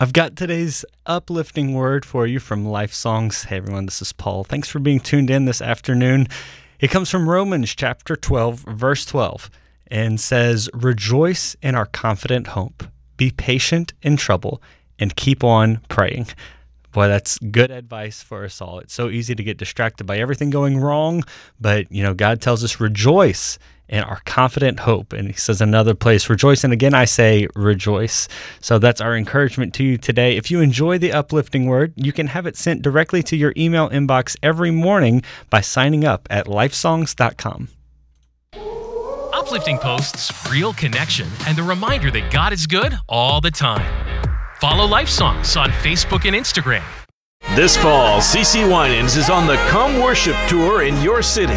I've got today's uplifting word for you from Life Songs. Hey everyone, this is Paul. Thanks for being tuned in this afternoon. It comes from Romans chapter 12, verse 12, and says, "Rejoice in our confident hope. Be patient in trouble, and keep on praying." Boy, that's good advice for us all. It's so easy to get distracted by everything going wrong, but God tells us rejoice in our confident hope. And he says another place, rejoice. And again, I say rejoice. So that's our encouragement to you today. If you enjoy the uplifting word, you can have it sent directly to your email inbox every morning by signing up at lifesongs.com. Uplifting posts, real connection, and the reminder that God is good all the time. Follow Life Songs on Facebook and Instagram. This fall, CeCe Winans is on the Come Worship Tour in your city.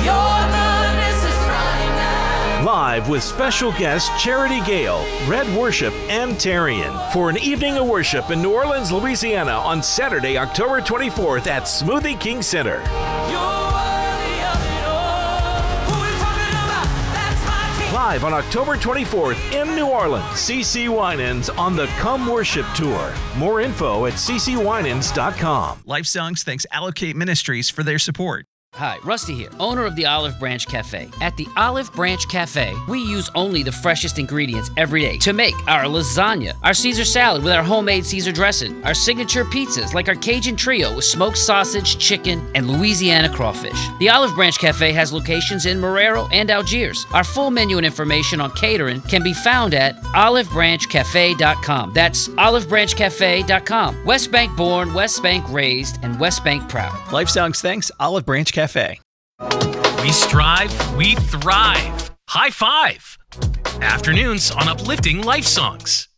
Live with special guests Charity Gale, Red Worship, and Tarian for an evening of worship in New Orleans, Louisiana on Saturday, October 24th at Smoothie King Center. Live on October 24th in New Orleans, CeCe Winans on the Come Worship Tour. More info at ccwinans.com. Life Songs thanks Allocate Ministries for their support. Hi, Rusty here, owner of the Olive Branch Cafe. At the Olive Branch Cafe, we use only the freshest ingredients every day to make our lasagna, our Caesar salad with our homemade Caesar dressing, our signature pizzas like our Cajun Trio with smoked sausage, chicken, and Louisiana crawfish. The Olive Branch Cafe has locations in Marrero and Algiers. Our full menu and information on catering can be found at olivebranchcafe.com. That's olivebranchcafe.com. West Bank born, West Bank raised, and West Bank proud. Life Songs thanks Olive Branch Cafe. We strive, we thrive. High five. Afternoons on Uplifting Life Songs.